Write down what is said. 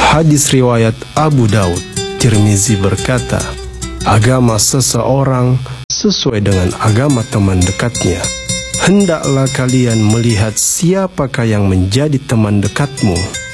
Hadis riwayat Abu Daud, Tirmizi berkata, agama seseorang sesuai dengan agama teman dekatnya. Hendaklah kalian melihat siapakah yang menjadi teman dekatmu,